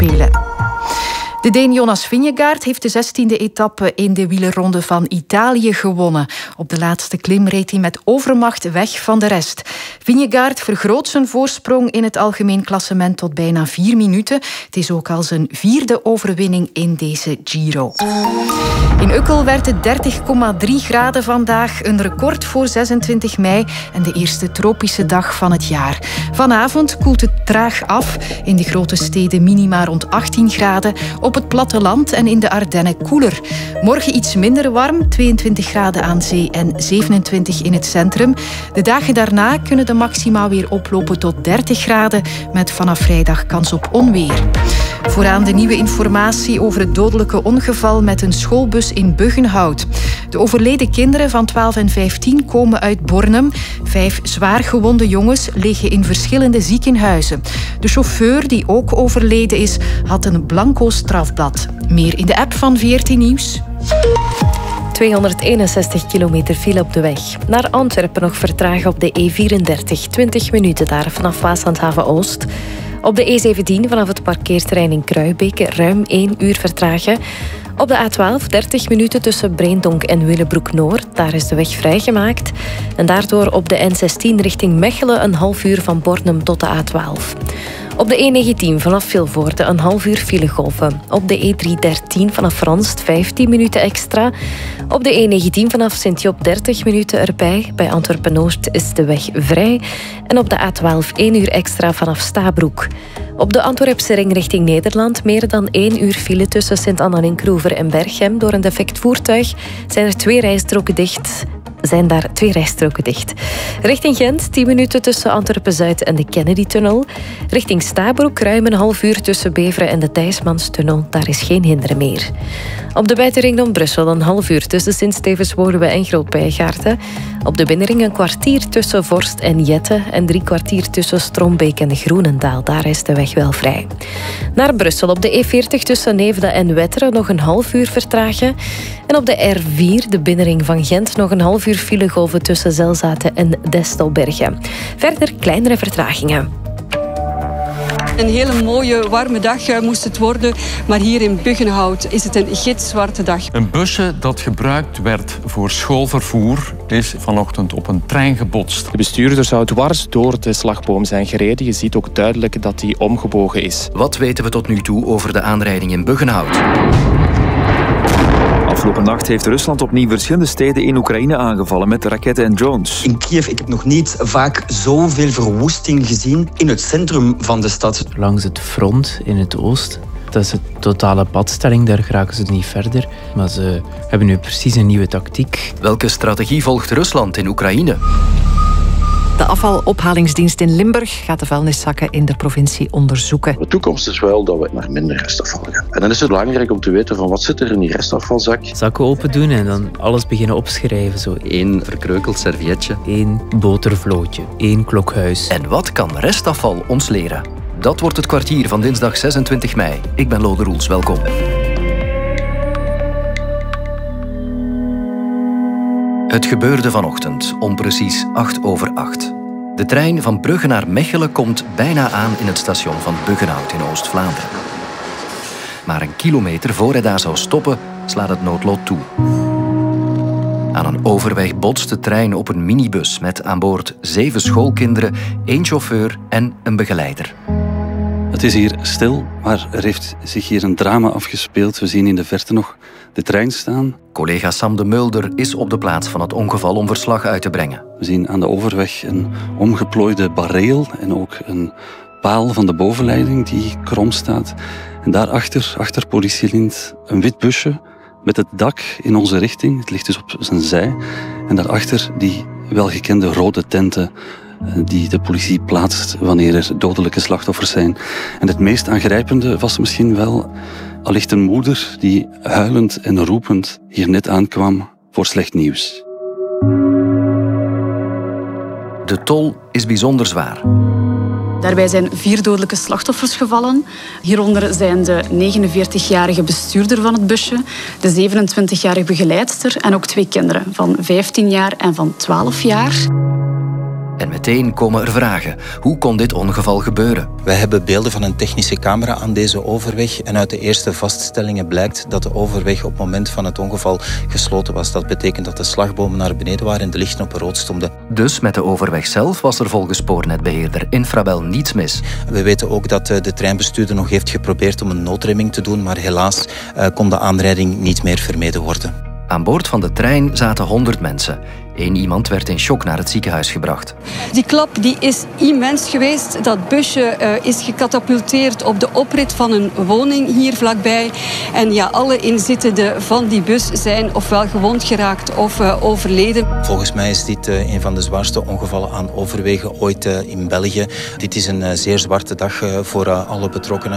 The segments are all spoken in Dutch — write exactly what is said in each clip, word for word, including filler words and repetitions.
spelen. De Deen Jonas Vingegaard heeft de zestiende etappe in de wielerronde van Italië gewonnen. Op de laatste klim reed hij met overmacht weg van de rest. Vingegaard vergroot zijn voorsprong in het algemeen klassement tot bijna vier minuten. Het is ook al zijn vierde overwinning in deze Giro. In Ukkel werd het dertig komma drie graden vandaag. Een record voor zesentwintig mei en de eerste tropische dag van het jaar. Vanavond koelt het traag af. In de grote steden minima rond achttien graden. Op het platteland en in de Ardennen koeler. Morgen iets minder warm, tweeëntwintig graden aan zee en zevenentwintig in het centrum. De dagen daarna kunnen de maxima weer oplopen tot dertig graden, met vanaf vrijdag kans op onweer. Vooraan de nieuwe informatie over het dodelijke ongeval met een schoolbus in Buggenhout. De overleden kinderen van twaalf en vijftien komen uit Bornem. Vijf zwaargewonde jongens liggen in verschillende ziekenhuizen. De chauffeur, die ook overleden is, had een blanco strafblad. Meer in de app van V R T Nieuws. tweehonderdeenenzestig kilometer file op de weg. Naar Antwerpen nog vertragen op de E vierendertig. twintig minuten daar vanaf Waaslandhaven Oost. Op de E zeventien vanaf het parkeerterrein in Kruibeke ruim één uur vertragen. Op de A twaalf dertig minuten tussen Breendonk en Willebroek-Noord. Daar is de weg vrijgemaakt. En daardoor op de N zestien richting Mechelen een half uur van Bornem tot de A twaalf. Op de E negentien vanaf Vilvoorde een half uur filegolven. Op de E driehonderddertien vanaf Franst vijftien minuten extra. Op de E negentien vanaf Sint-Job dertig minuten erbij. Bij Antwerpen-Oost is de weg vrij. En op de A twaalf één uur extra vanaf Stabroek. Op de Antwerpse ring richting Nederland meer dan één uur file tussen Sint-Anna-Linkroever en Berchem. Door een defect voertuig zijn er twee rijstroken dicht. zijn daar twee rijstroken dicht. Richting Gent, tien minuten tussen Antwerpen-Zuid en de Kennedy-tunnel. Richting Stabroek, ruim een half uur tussen Beveren en de Thijsmanstunnel. Daar is geen hinder meer. Op de buitenring rond Brussel een half uur tussen Sint-Stevens-Woluwe en Groot-Bijgaarden. Op de binnenring een kwartier tussen Vorst en Jette en drie kwartier tussen Strombeek en Groenendaal. Daar is de weg wel vrij. Naar Brussel op de E veertig tussen Neefde en Wetteren nog een half uur vertragen. En op de R vier, de binnenring van Gent, nog een half uur filegolven tussen Zelzaten en Destelbergen. Verder kleinere vertragingen. Een hele mooie, warme dag moest het worden, maar hier in Buggenhout is het een gitzwarte dag. Een busje dat gebruikt werd voor schoolvervoer is vanochtend op een trein gebotst. De bestuurder zou dwars door de slagboom zijn gereden. Je ziet ook duidelijk dat hij omgebogen is. Wat weten we tot nu toe over de aanrijding in Buggenhout? Afgelopen nacht heeft Rusland opnieuw verschillende steden in Oekraïne aangevallen met raketten en drones. In Kiev ik heb nog niet vaak zoveel verwoesting gezien in het centrum van de stad. Langs het front in het oosten. Dat is een totale padstelling, daar geraken ze niet verder. Maar ze hebben nu precies een nieuwe tactiek. Welke strategie volgt Rusland in Oekraïne? De afvalophalingsdienst in Limburg gaat de vuilniszakken in de provincie onderzoeken. De toekomst is wel dat we naar minder restafval gaan. En dan is het belangrijk om te weten van wat zit er in die restafvalzak. Zakken open doen en dan alles beginnen opschrijven. Zo. Eén verkreukeld servietje. Eén botervlootje. Één klokhuis. En wat kan restafval ons leren? Dat wordt het kwartier van dinsdag zesentwintig mei. Ik ben Lode Roels, welkom. Het gebeurde vanochtend om precies acht over acht. De trein van Brugge naar Mechelen komt bijna aan in het station van Buggenhout in Oost-Vlaanderen. Maar een kilometer voor hij daar zou stoppen, slaat het noodlot toe. Aan een overweg botst de trein op een minibus met aan boord zeven schoolkinderen, één chauffeur en een begeleider. Het is hier stil, maar er heeft zich hier een drama afgespeeld. We zien in de verte nog de trein staan. Collega Sam de Mulder is op de plaats van het ongeval om verslag uit te brengen. We zien aan de overweg een omgeplooide bareel en ook een paal van de bovenleiding die krom staat. En daarachter, achter politielint, een wit busje met het dak in onze richting. Het ligt dus op zijn zij. En daarachter die welgekende rode tenten die de politie plaatst wanneer er dodelijke slachtoffers zijn. En het meest aangrijpende was misschien wel allicht een moeder die huilend en roepend hier net aankwam voor slecht nieuws. De tol is bijzonder zwaar. Daarbij zijn vier dodelijke slachtoffers gevallen. Hieronder zijn de negenenveertigjarige bestuurder van het busje, de zevenentwintigjarige begeleidster en ook twee kinderen van vijftien jaar en van twaalf jaar. En meteen komen er vragen. Hoe kon dit ongeval gebeuren? Wij hebben beelden van een technische camera aan deze overweg en uit de eerste vaststellingen blijkt dat de overweg op het moment van het ongeval gesloten was. Dat betekent dat de slagbomen naar beneden waren en de lichten op rood stonden. Dus met de overweg zelf was er volgens spoornetbeheerder Infrabel niets mis. We weten ook dat de treinbestuurder nog heeft geprobeerd om een noodremming te doen, maar helaas uh, kon de aanrijding niet meer vermeden worden. Aan boord van de trein zaten honderd mensen. Eén iemand werd in shock naar het ziekenhuis gebracht. Die klap die is immens geweest. Dat busje uh, is gecatapulteerd op de oprit van een woning hier vlakbij. En ja, alle inzittenden van die bus zijn ofwel gewond geraakt of uh, overleden. Volgens mij is dit uh, een van de zwaarste ongevallen aan overwegen ooit uh, in België. Dit is een uh, zeer zwarte dag uh, voor uh, alle betrokkenen.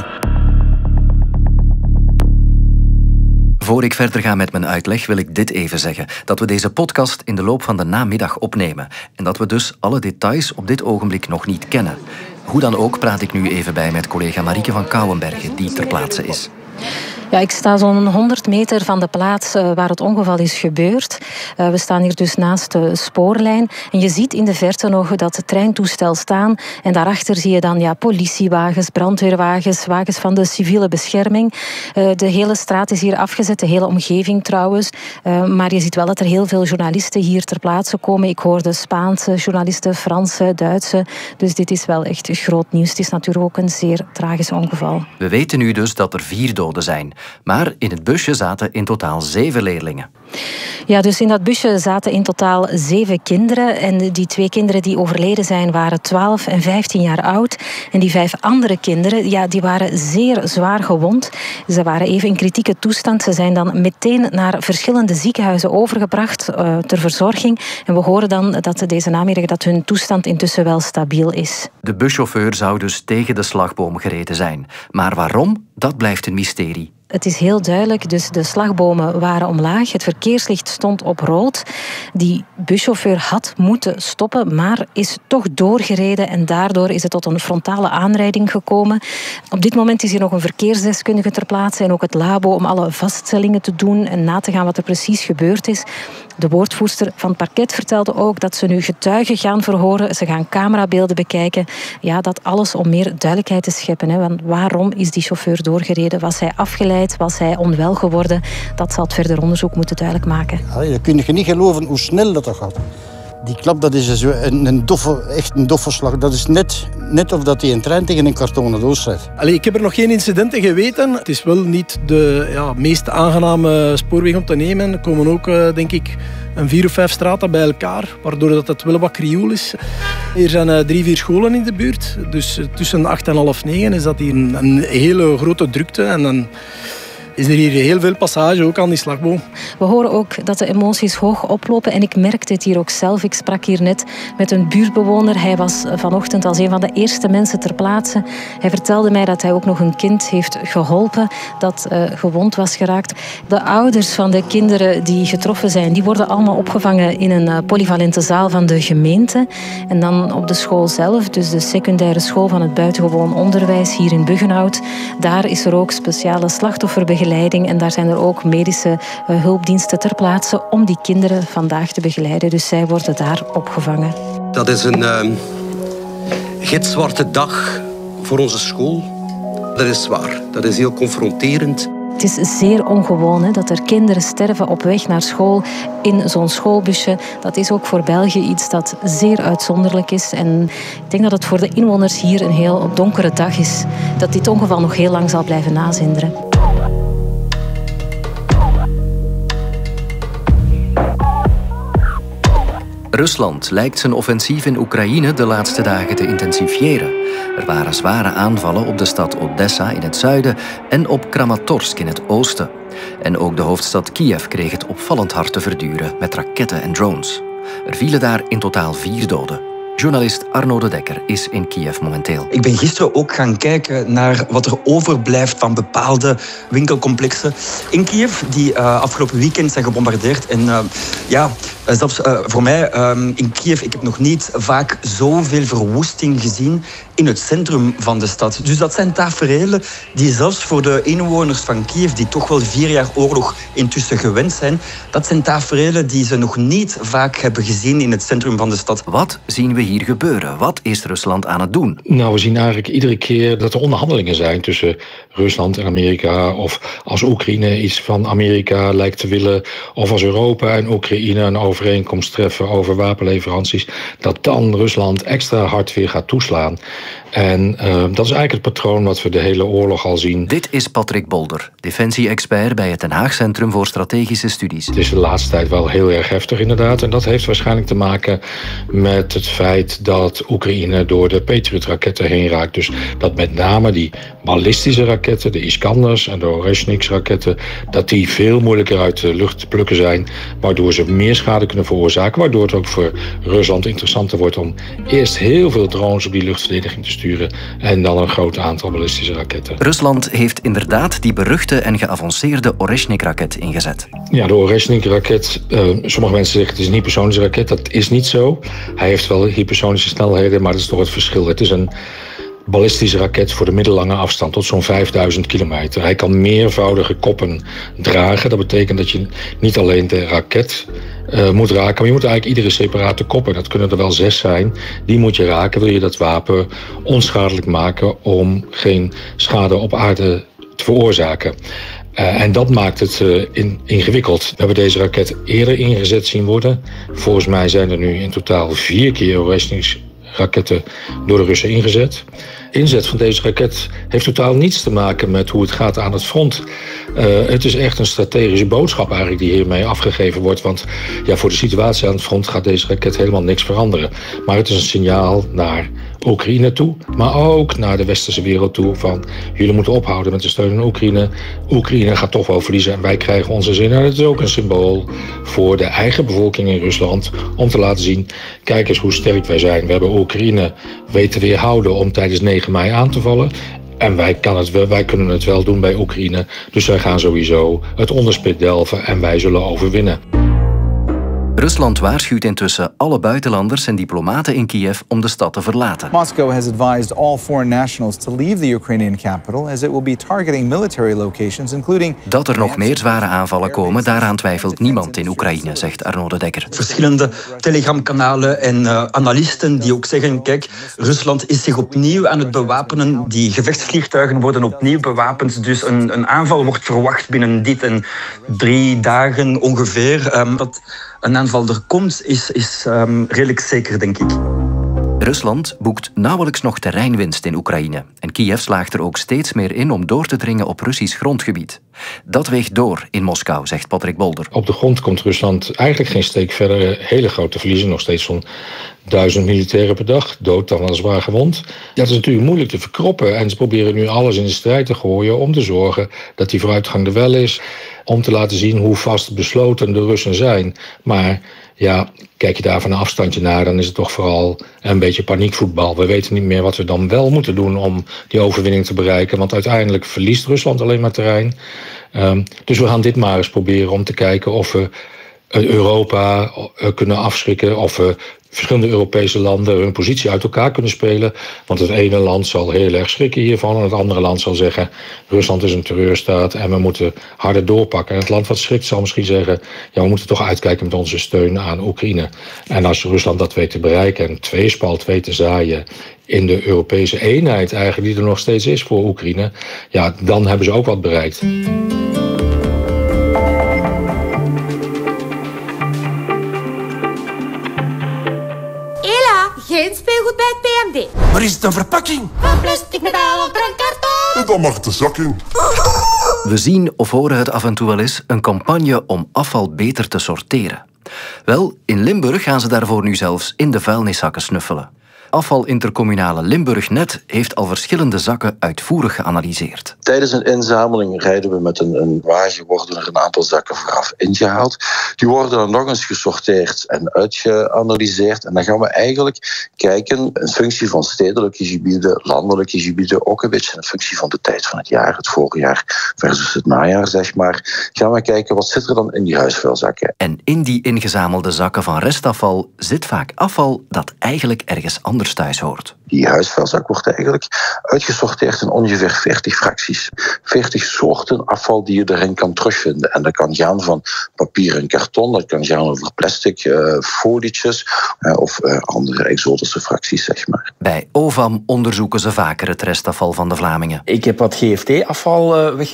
Voor ik verder ga met mijn uitleg wil ik dit even zeggen. Dat we deze podcast in de loop van de namiddag opnemen. En dat we dus alle details op dit ogenblik nog niet kennen. Hoe dan ook praat ik nu even bij met collega Marieke van Kouwenbergen, die ter plaatse is. Ja, ik sta zo'n honderd meter van de plaats uh, waar het ongeval is gebeurd. Uh, we staan hier dus naast de spoorlijn. En je ziet in de verte nog dat het treintoestel staan. En daarachter zie je dan ja, politiewagens, brandweerwagens, wagens van de civiele bescherming. Uh, de hele straat is hier afgezet, de hele omgeving trouwens. Uh, maar je ziet wel dat er heel veel journalisten hier ter plaatse komen. Ik hoorde Spaanse journalisten, Franse, Duitse. Dus dit is wel echt groot nieuws. Het is natuurlijk ook een zeer tragisch ongeval. We weten nu dus dat er vier doden zijn. Maar in het busje zaten in totaal zeven leerlingen. Ja, dus in dat busje zaten in totaal zeven kinderen. En die twee kinderen die overleden zijn waren twaalf en vijftien jaar oud. En die vijf andere kinderen, ja, die waren zeer zwaar gewond. Ze waren even in kritieke toestand. Ze zijn dan meteen naar verschillende ziekenhuizen overgebracht uh, ter verzorging. En we horen dan dat deze namiddag dat hun toestand intussen wel stabiel is. De buschauffeur zou dus tegen de slagboom gereden zijn. Maar waarom? Dat blijft een mysterie. Het is heel duidelijk, dus de slagbomen waren omlaag. Het verkeerslicht stond op rood. Die buschauffeur had moeten stoppen, maar is toch doorgereden. En daardoor is het tot een frontale aanrijding gekomen. Op dit moment is hier nog een verkeersdeskundige ter plaatse en ook het labo om alle vaststellingen te doen en na te gaan wat er precies gebeurd is. De woordvoerster van het parket vertelde ook dat ze nu getuigen gaan verhoren. Ze gaan camerabeelden bekijken. Ja, dat alles om meer duidelijkheid te scheppen. Hè. Want waarom is die chauffeur doorgereden? Was hij afgeleid? Was hij onwel geworden? Dat zal het verder onderzoek moeten duidelijk maken. Ja, je kunt je niet geloven hoe snel dat gaat. Die klap, dat is een, een doffe, echt een doffe slag. Dat is net, net of dat hij een trein tegen een kartonnen doos rijdt. Allee, ik heb er nog geen incidenten geweten. Het is wel niet de ja, meest aangename spoorweg om te nemen. Er komen ook, uh, denk ik, een vier of vijf straten bij elkaar, waardoor dat het wel wat krioel is. Hier zijn uh, drie, vier scholen in de buurt. Dus uh, tussen acht en half negen is dat hier een, een hele grote drukte. En dan is er hier heel veel passage, ook aan die slagboom. We horen ook dat de emoties hoog oplopen en ik merkte het hier ook zelf. Ik sprak hier net met een buurtbewoner. Hij was vanochtend als een van de eerste mensen ter plaatse. Hij vertelde mij dat hij ook nog een kind heeft geholpen dat uh, gewond was geraakt. De ouders van de kinderen die getroffen zijn, die worden allemaal opgevangen in een uh, polyvalente zaal van de gemeente. En dan op de school zelf, dus de secundaire school van het buitengewoon onderwijs hier in Buggenhout. Daar is er ook speciale slachtofferbegeleiding. En daar zijn er ook medische uh, hulpdiensten ter plaatse om die kinderen vandaag te begeleiden. Dus zij worden daar opgevangen. Dat is een uh, gitzwarte dag voor onze school. Dat is zwaar. Dat is heel confronterend. Het is zeer ongewoon hè, dat er kinderen sterven op weg naar school in zo'n schoolbusje. Dat is ook voor België iets dat zeer uitzonderlijk is. En ik denk dat het voor de inwoners hier een heel donkere dag is. Dat dit ongeval nog heel lang zal blijven nazinderen. Rusland lijkt zijn offensief in Oekraïne de laatste dagen te intensifiëren. Er waren zware aanvallen op de stad Odessa in het zuiden en op Kramatorsk in het oosten. En ook de hoofdstad Kiev kreeg het opvallend hard te verduren met raketten en drones. Er vielen daar in totaal vier doden. Journalist Arno de Dekker is in Kiev momenteel. Ik ben gisteren ook gaan kijken naar wat er overblijft van bepaalde winkelcomplexen in Kiev die uh, afgelopen weekend zijn gebombardeerd. En uh, ja, zelfs uh, voor mij uh, in Kiev, ik heb nog niet vaak zoveel verwoesting gezien in het centrum van de stad. Dus dat zijn taferelen die zelfs voor de inwoners van Kiev, die toch wel vier jaar oorlog intussen gewend zijn, dat zijn taferelen die ze nog niet vaak hebben gezien in het centrum van de stad. Wat zien we hier gebeuren? Wat is Rusland aan het doen? Nou, we zien eigenlijk iedere keer dat er onderhandelingen zijn tussen Rusland en Amerika. Of als Oekraïne iets van Amerika lijkt te willen. Of als Europa en Oekraïne een overeenkomst treffen over wapenleveranties. Dat dan Rusland extra hard weer gaat toeslaan. En uh, dat is eigenlijk het patroon wat we de hele oorlog al zien. Dit is Patrick Bolder, defensie-expert bij het Den Haag Centrum voor Strategische Studies. Het is de laatste tijd wel heel erg heftig inderdaad. En dat heeft waarschijnlijk te maken met het feit dat Oekraïne door de Patriot-raketten heen raakt. Dus dat met name die ballistische raketten, de Iskanders en de Oreshniks-raketten, dat die veel moeilijker uit de lucht te plukken zijn. Waardoor ze meer schade kunnen veroorzaken. Waardoor het ook voor Rusland interessanter wordt om eerst heel veel drones op die luchtverdediging te sturen. En dan een groot aantal ballistische raketten. Rusland heeft inderdaad die beruchte en geavanceerde Oreshnik-raket ingezet. Ja, de Oreshnik-raket, uh, sommige mensen zeggen het is een hypersonische raket. Dat is niet zo. Hij heeft wel hypersonische snelheden, maar dat is toch het verschil. Het is een ballistische raket voor de middellange afstand, tot zo'n vijfduizend kilometer. Hij kan meervoudige koppen dragen. Dat betekent dat je niet alleen de raket uh, moet raken, maar je moet eigenlijk iedere separate koppen, dat kunnen er wel zes zijn, die moet je raken. Wil je dat wapen onschadelijk maken om geen schade op aarde te veroorzaken. Uh, en dat maakt het uh, in, ingewikkeld. We hebben deze raket eerder ingezet zien worden. Volgens mij zijn er nu in totaal vier keer Oreshniks raketten door de Russen ingezet. Inzet van deze raket heeft totaal niets te maken met hoe het gaat aan het front. Uh, het is echt een strategische boodschap eigenlijk die hiermee afgegeven wordt. Want ja, voor de situatie aan het front gaat deze raket helemaal niks veranderen. Maar het is een signaal naar Oekraïne toe, maar ook naar de westerse wereld toe van jullie moeten ophouden met de steun aan Oekraïne. Oekraïne gaat toch wel verliezen en wij krijgen onze zin. En het is ook een symbool voor de eigen bevolking in Rusland om te laten zien, kijk eens hoe sterk wij zijn. We hebben Oekraïne weten weerhouden om tijdens negen mei aan te vallen. En wij, kan het wel, wij kunnen het wel doen bij Oekraïne. Dus wij gaan sowieso het onderspit delven en wij zullen overwinnen. Rusland waarschuwt intussen alle buitenlanders en diplomaten in Kiev om de stad te verlaten. Moscow has advised all foreign nationals to leave the Ukrainian capital as it will be targeting military locations including. Dat er nog meer zware aanvallen komen, daaraan twijfelt niemand in Oekraïne, zegt Arnaud de Dekker. Verschillende telegramkanalen en uh, analisten die ook zeggen, kijk, Rusland is zich opnieuw aan het bewapenen. Die gevechtsvliegtuigen worden opnieuw bewapend. Dus een, een aanval wordt verwacht binnen dit en drie dagen ongeveer. Um, dat een aanval er komt, is, is um, redelijk zeker, denk ik. Rusland boekt nauwelijks nog terreinwinst in Oekraïne. En Kiev slaagt er ook steeds meer in om door te dringen op Russisch grondgebied. Dat weegt door in Moskou, zegt Patrick Bolder. Op de grond komt Rusland eigenlijk geen steek verder. Hele grote verliezen, nog steeds zo'n duizend militairen per dag. Dood, dan wel zwaar gewond. Dat is natuurlijk moeilijk te verkroppen. En ze proberen nu alles in de strijd te gooien om te zorgen dat die vooruitgang er wel is. Om te laten zien hoe vastbesloten de Russen zijn. Maar ja, kijk je daar van een afstandje naar, dan is het toch vooral een beetje paniekvoetbal. We weten niet meer wat we dan wel moeten doen om die overwinning te bereiken. Want uiteindelijk verliest Rusland alleen maar terrein. Um, dus we gaan dit maar eens proberen om te kijken of we Europa kunnen afschrikken. Of we verschillende Europese landen hun positie uit elkaar kunnen spelen. Want het ene land zal heel erg schrikken hiervan. En het andere land zal zeggen, Rusland is een terreurstaat en we moeten harder doorpakken. En het land wat schrikt zal misschien zeggen, ja, we moeten toch uitkijken met onze steun aan Oekraïne. En als Rusland dat weet te bereiken en tweespalt weet te zaaien in de Europese eenheid eigenlijk, die er nog steeds is voor Oekraïne, ja, dan hebben ze ook wat bereikt. Geen speelgoed bij het P M D. Maar is het een verpakking? Van plastic, metaal of drankkarton? En dan mag de zak in. We zien of horen het af en toe wel eens een campagne om afval beter te sorteren. Wel, in Limburg gaan ze daarvoor nu zelfs in de vuilniszakken snuffelen. Afval Intercommunale Limburg Net heeft al verschillende zakken uitvoerig geanalyseerd. Tijdens een inzameling rijden we met een, een wagen, worden er een aantal zakken vooraf ingehaald. Die worden dan nog eens gesorteerd en uitgeanalyseerd. En dan gaan we eigenlijk kijken in functie van stedelijke gebieden, landelijke gebieden, ook een beetje in functie van de tijd van het jaar, het voorjaar versus het najaar, zeg maar. Gaan we kijken wat zit er dan in die huisvuilzakken. En in die ingezamelde zakken van restafval zit vaak afval dat eigenlijk ergens anders anders thuis hoort. Die huisvuilzak wordt eigenlijk uitgesorteerd in ongeveer veertig fracties. veertig soorten afval die je erin kan terugvinden. En dat kan gaan van papier en karton, dat kan gaan over plastic, uh, folietjes uh, of uh, andere exotische fracties, zeg maar. Bij O V A M onderzoeken ze vaker het restafval van de Vlamingen. Ik heb wat G F T-afval uh, weggegeven.